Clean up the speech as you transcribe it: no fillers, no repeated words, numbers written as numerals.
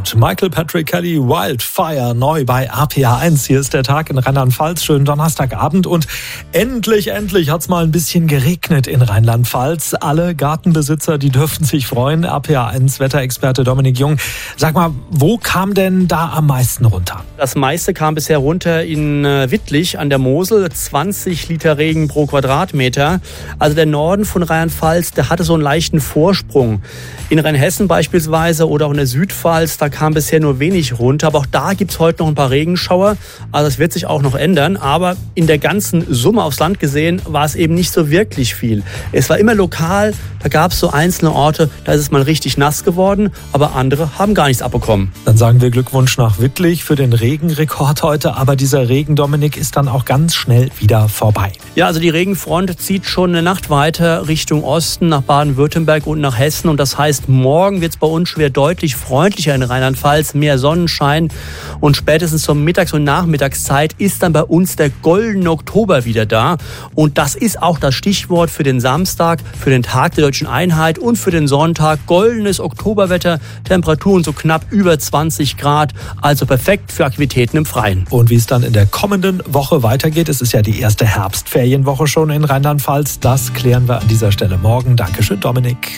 mit Michael Patrick Kelly, Wildfire, neu bei RPA1. Hier ist der Tag in Rheinland-Pfalz. Schönen Donnerstagabend und endlich hat es mal ein bisschen geregnet in Rheinland-Pfalz. Alle Gartenbesitzer, die dürften sich freuen. RPA1 Wetterexperte Dominik Jung. Sag mal, wo kam denn da am meisten runter? Das meiste kam bisher runter in Wittlich an der Mosel. 20 Liter Regen pro Quadratmeter. Also der Norden von Rheinland-Pfalz, der hatte so einen leichten Vorsprung. In Rheinhessen beispielsweise oder auch in der Südpfalz, da kam bisher nur wenig runter. Aber auch da gibt es heute noch ein paar Regenschauer. Also es wird sich auch noch ändern. Aber in der ganzen Summe aufs Land gesehen war es eben nicht so wirklich viel. Es war immer lokal. Da gab es so einzelne Orte, da ist es mal richtig nass geworden. Aber andere haben gar nichts abbekommen. Dann sagen wir Glückwunsch nach Wittlich für den Regenrekord heute. Aber dieser Regen, Dominik, ist dann auch ganz schnell wieder vorbei. Ja, also die Regenfront zieht schon eine Nacht weiter Richtung Osten, nach Baden-Württemberg und nach Hessen. Und das heißt, morgen wird es bei uns schon wieder deutlich freundlicher in Rheinland-Pfalz, mehr Sonnenschein. Und spätestens zur Mittags- und Nachmittagszeit ist dann bei uns der goldene Oktober wieder da. Und das ist auch das Stichwort für den Samstag, für den Tag der Deutschen Einheit und für den Sonntag. Goldenes Oktoberwetter, Temperaturen so knapp über 20 Grad. Also perfekt für Aktivitäten im Freien. Und wie es dann in der kommenden Woche weitergeht, es ist ja die erste Herbstferienwoche schon in Rheinland-Pfalz. Das klären wir an dieser Stelle morgen. Dankeschön, Dominik.